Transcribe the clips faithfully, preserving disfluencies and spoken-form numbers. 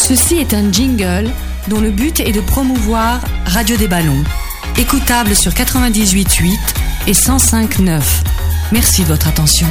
Ceci est un jingle dont le but est de promouvoir Radio des Ballons, écoutable sur quatre-vingt-dix-huit virgule huit et cent cinq virgule neuf. Merci de votre attention.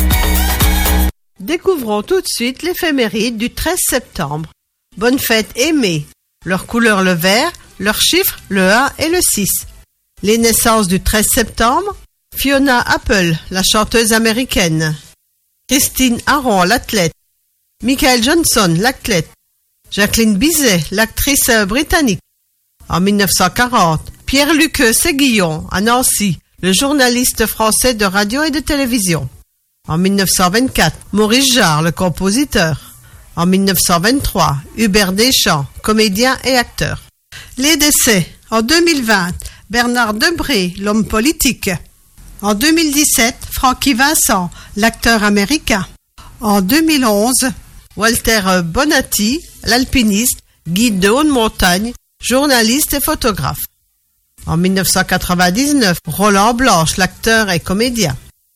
Découvrons tout de suite l'éphéméride du treize septembre. Bonne fête aimée. Leur couleur le vert, leur chiffre le un et le six. Les naissances du treize septembre. Fiona Apple, la chanteuse américaine. Christine Aron, l'athlète. Michael Johnson, l'athlète. Jacqueline Bisset, l'actrice britannique. En mille neuf cent quarante, Pierre-Luc Séguillon, à Nancy, le journaliste français de radio et de télévision. En mille neuf cent vingt-quatre, Maurice Jarre, le compositeur. En mille neuf cent vingt-trois, Hubert Deschamps, comédien et acteur. Les décès. En deux mille vingt, Bernard Debré, l'homme politique. En deux mille dix-sept, Francky Vincent, l'acteur américain. En deux mille onze, Walter Bonatti, l'alpiniste, guide de haute montagne, journaliste et photographe. En mille neuf cent quatre-vingt-dix-neuf, Roland Blanche, l'acteur et comédien.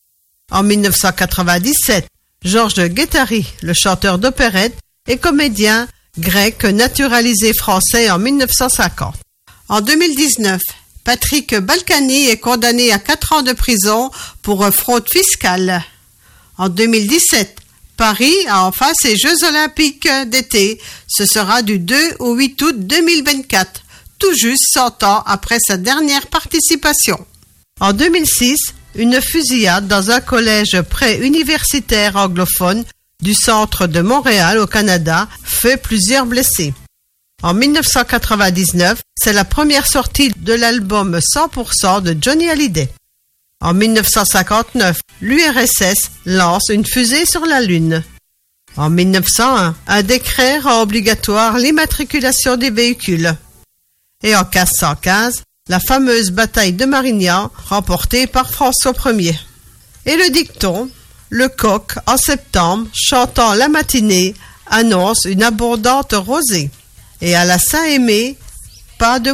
En mille neuf cent quatre-vingt-dix-sept, Georges Guettari, le chanteur d'opérette et comédien grec naturalisé français en mille neuf cent cinquante. En deux mille dix-neuf, Patrick Balkany est condamné à quatre ans de prison pour fraude fiscale. En deux mille dix-sept, Paris a enfin ses Jeux Olympiques d'été. Ce sera du deux au huit août deux mille vingt-quatre, tout juste cent ans après sa dernière participation. En deux mille six, une fusillade dans un collège pré-universitaire anglophone du centre de Montréal au Canada fait plusieurs blessés. En mille neuf cent quatre-vingt-dix-neuf, c'est la première sortie de l'album cent pour cent de Johnny Hallyday. En mille neuf cent cinquante-neuf, l'U R S S lance une fusée sur la Lune. En mille neuf cent un, un décret rend obligatoire l'immatriculation des véhicules. Et en mille cinq cent quinze, la fameuse bataille de Marignan remportée par François Ier. Et le dicton, le coq en septembre, chantant la matinée, annonce une abondante rosée. Et à la Saint-Aimé, pas de